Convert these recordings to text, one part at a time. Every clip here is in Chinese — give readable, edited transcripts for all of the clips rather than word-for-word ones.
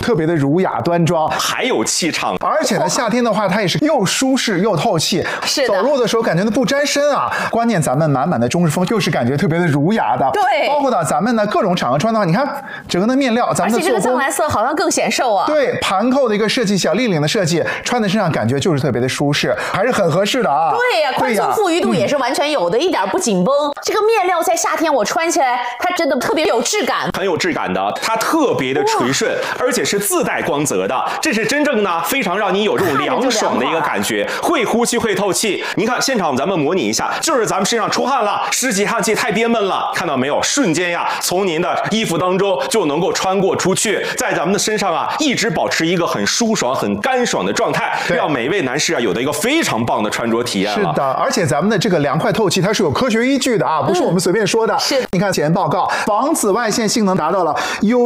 特别的儒雅端庄， 还有气场。 而且呢，夏天的话，它也是又舒适又透气， 是的， 走路的时候感觉不沾身啊。关键咱们满满的中式风，又是感觉特别的儒雅的。 对， 包括到咱们的各种场合穿的话，你看整个的面料，咱们的而且这个藏蓝色好像更显瘦啊。 对，盘扣的一个设计，小立领的设计，穿在身上感觉就是特别的舒适，还是很合适的啊。 对呀，宽松富裕度也是完全有的，一点不紧绷。这个面料在夏天我穿起来，它真的特别有质感， 很有质感的，它特别的垂顺，而且是自带光泽的，这是真正呢非常让你有这种凉爽的一个感觉，会呼吸会透气。您看现场咱们模拟一下，就是咱们身上出汗了，湿气汗气太憋闷了，看到没有？瞬间呀，从您的衣服当中就能够穿过出去，在咱们的身上啊一直保持一个很舒爽、很干爽的状态，让每位男士啊有的一个非常棒的穿着体验了。 是的，而且咱们的这个凉快透气，它是有科学依据的啊，不是我们随便说的。 是， 你看检验报告，防紫外线性能达到了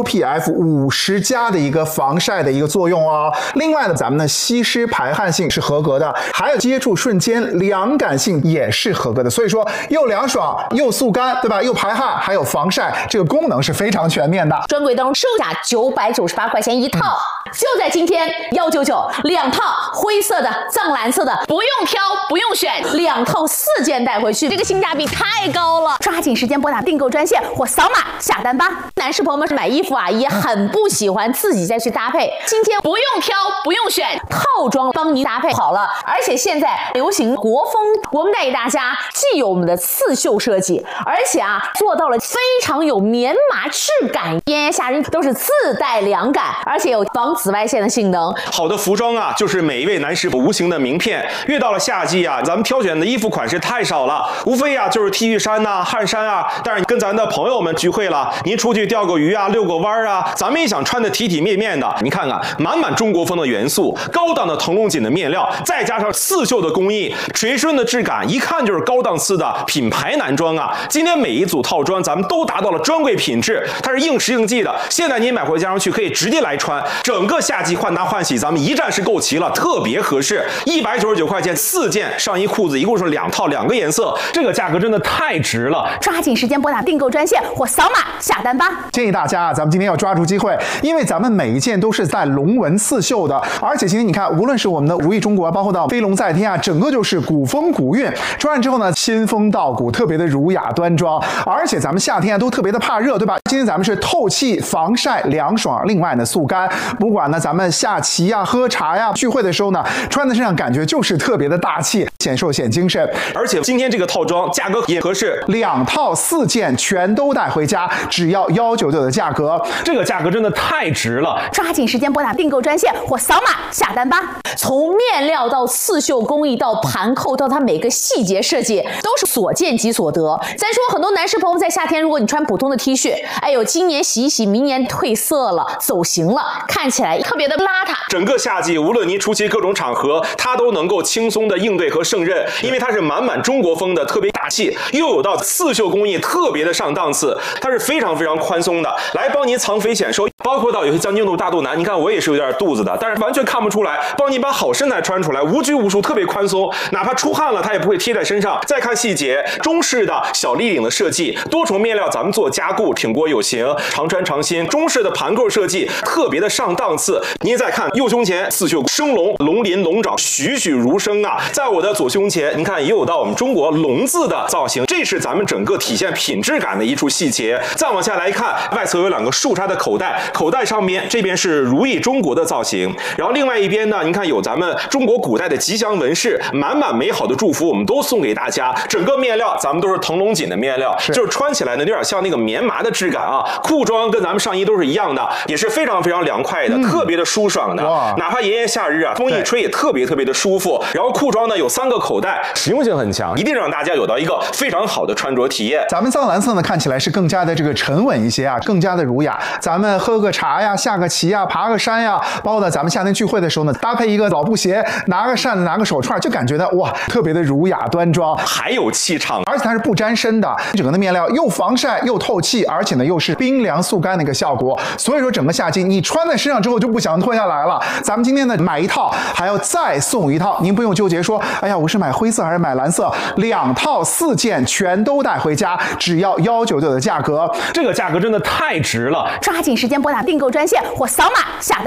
UPF50+的一个防晒的一个作用哦。另外呢，咱们的吸湿排汗性是合格的，还有接触瞬间凉感性也是合格的。所以说，又凉爽又速干，对吧？又排汗，还有防晒，这个功能是非常全面的。 专柜当中售价998块钱一套，就在今天199，2套灰色的、藏蓝色的，不用挑，不用选，2套4件带回去，这个性价比太高了！抓紧时间拨打订购专线或扫码下单吧。男士朋友们买衣服啊，也很不喜欢自己再去搭配，今天不用挑，不用选，套装帮您搭配好了。而且现在流行国风，我们带给大家既有我们的刺绣设计，而且啊做到了非常有棉麻质感，炎炎夏日都是自带凉感，而且有防紫外线的性能。 好的服装啊，就是每一位男士无形的名片。越到了夏季啊，咱们挑选的衣服款式太少了，无非啊就是 T 恤衫呐、汗衫啊。但是跟咱的朋友们聚会了，您出去钓个鱼啊、遛个弯啊，咱们也想穿的体体面面的。你看看，满满中国风的元素，高档的腾龙锦的面料，再加上刺绣的工艺，垂顺的质感，一看就是高档次的品牌男装啊。今天每一组套装咱们都达到了专柜品质，它是应时应季的。现在您买回家上去可以直接来穿，整个夏季换搭换洗咱们一站式购齐了，特别合适。199块钱4件上衣裤子，一共是2套2个颜色，这个价格真的太值了！ 抓紧时间拨打订购专线或扫码下单吧。 建议大家啊，咱们今天要抓住机会，因为咱们每一件都是带龙纹刺绣的，而且今天你看，无论是我们的如意中国，包括到飞龙在天啊，整个就是古风古韵。穿上之后呢，新风道骨，特别的儒雅端庄。而且咱们夏天啊都特别的怕热，对吧？今天咱们是透气、防晒、凉爽，另外呢速干。不管呢咱们下棋呀、喝茶呀、聚会的时候呢，穿在身上感觉就是特别的大气，显瘦显精神。 而且今天这个套装价格也合适 ，2套4件全都带回家，只要199的价格， 这个价格真的太值了！ 抓紧时间拨打订购专线或扫码下单吧。从面料到刺绣工艺到盘扣到它每个细节设计，都是所见即所得。咱说很多男士朋友在夏天，如果你穿普通的 T 恤，哎呦，今年洗一洗，明年褪色了、走形了，看起来特别的邋遢。 整个夏季，无论您出席各种场合，它都能够轻松的应对和胜任，因为它是满满中国风的，特别大气，又有到刺绣工艺，特别的上档次，它是非常非常宽松的，来帮您藏肥显瘦。包括到有些将军肚、大肚腩，你看我也是有点肚子的，但是完全看不出来，帮你把好身材穿出来，无拘无束，特别宽松，哪怕出汗了，它也不会贴在身上。再看细节，中式的小立领的设计，多重面料咱们做加固，挺过有型，常穿常新。中式的盘扣设计，特别的上档次。您再看右胸前刺绣生龙，龙鳞龙爪栩栩如生啊！在我的左胸前，您看也有到我们中国龙字的造型，这是咱们整个体现品质感的一处细节。再往下来看，外侧有2个竖插的口袋，口袋上面这边是如意中国的造型，然后另外一边呢，您看有咱们中国古代的吉祥纹饰，满满美好的祝福我们都送给大家。整个面料咱们都是腾龙锦的面料，就是穿起来呢有点像那个棉麻的质感啊。裤装跟咱们上衣都是一样的，也是非常非常凉快的，特别的舒爽的。哪怕炎炎夏日啊，风一吹也特别特别的舒服。然后裤装呢有3个口袋，实用性很强，一定让大家有到一个非常好的穿着体验。 咱们藏蓝色呢看起来是更加的这个沉稳一些啊，更加的儒雅。咱们喝个茶呀、下个棋呀、爬个山呀，包括呢咱们夏天聚会的时候呢，搭配一个老布鞋，拿个扇子、拿个手串，就感觉到哇，特别的儒雅端庄， 还有气场， 而且它是不沾身的，整个的面料又防晒又透气，而且呢又是冰凉速干的一个效果。所以说整个夏季你穿在身上之后就不想脱下来了。咱们今天呢买一套还要再送一套，您不用纠结说，哎呀我是买灰色还是买蓝色，2套4件全都带回家，只要199的价格， 这个价格真的太值了！ 抓紧时间拨打订购专线或扫码下单。